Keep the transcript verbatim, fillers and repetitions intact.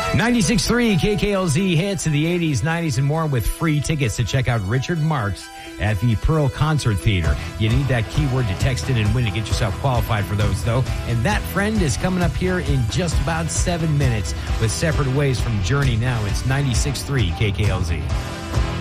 ninety-six point three K K L Z hits of the eighties, nineties, and more with free tickets to check out Richard Marx at the Pearl Concert Theater. You need that keyword to text in and win to get yourself qualified for those, though. And that friend is coming up here in just about seven minutes with Separate Ways from Journey now. It's ninety-six point three K K L Z.